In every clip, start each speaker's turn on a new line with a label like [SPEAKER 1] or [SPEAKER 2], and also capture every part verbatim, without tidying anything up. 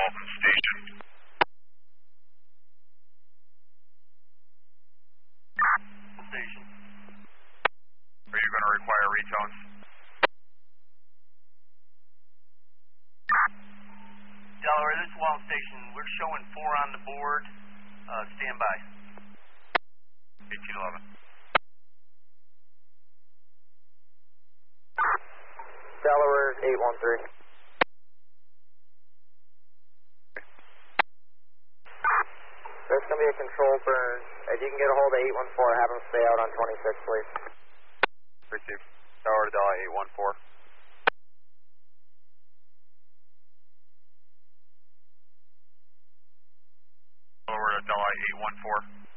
[SPEAKER 1] Walton Station.
[SPEAKER 2] Station.
[SPEAKER 1] Are you going to require retones?
[SPEAKER 2] Delaware, this is Walton Station. We're showing four on the board. Uh, stand by.
[SPEAKER 1] eighteen eleven.
[SPEAKER 3] Delaware eight one three. There's going to be a control burn. If you can get a hold of eight one four, have them stay out on twenty-six, please.
[SPEAKER 1] Received. Tower to Delhi eight one four. Over to Delhi eight one four.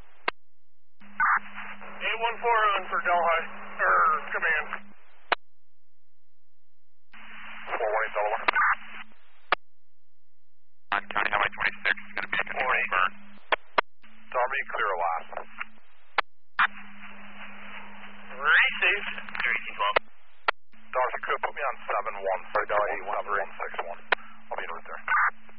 [SPEAKER 4] eight one four on for Delhi, or command.
[SPEAKER 1] four one eight Delaware. On County Highway twenty-six, it's going to be a control burn. Tommy, clear a last.
[SPEAKER 4] Receive.
[SPEAKER 2] thirty-two twelve.
[SPEAKER 1] Dawes, you could put me on seven one for Delhi eight one three six one. I'll be right there.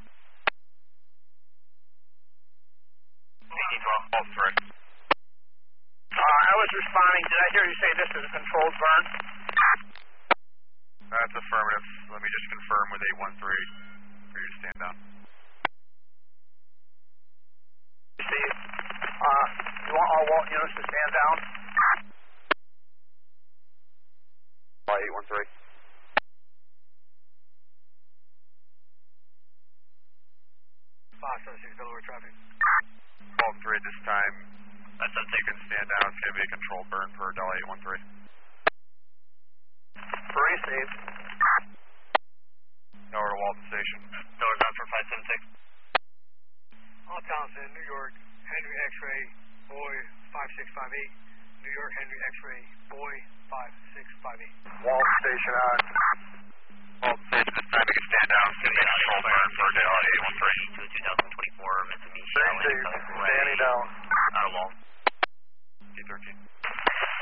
[SPEAKER 2] eighteen twelve.
[SPEAKER 1] Oh, sorry.
[SPEAKER 4] Uh, I was responding. Did I hear you say this is a controlled burn?
[SPEAKER 1] That's affirmative. Let me just confirm with eight one three for you to stand down.
[SPEAKER 4] Receive. Uh, you want all Walt units to stand down?
[SPEAKER 1] eight one three.
[SPEAKER 4] five seven six Delaware traffic.
[SPEAKER 1] twelve three at this time.
[SPEAKER 2] That's up
[SPEAKER 1] You can stand down. It's going to be a control burn for Delhi eight one three.
[SPEAKER 4] Receive.
[SPEAKER 1] Over to Walton Station.
[SPEAKER 2] Doors on for five seven six.
[SPEAKER 4] All Townsend, New York, Henry X-ray, boy five six five eight. New York, Henry X-ray, boy five six five eight.
[SPEAKER 1] Walton Station on. Walton Station, this time you can stand down. It's going to be a control burn for Delhi eight one three.
[SPEAKER 2] To twenty twenty-four, Mitsubishi.
[SPEAKER 1] Standing down.
[SPEAKER 2] Out of wall.
[SPEAKER 1] D thirteen.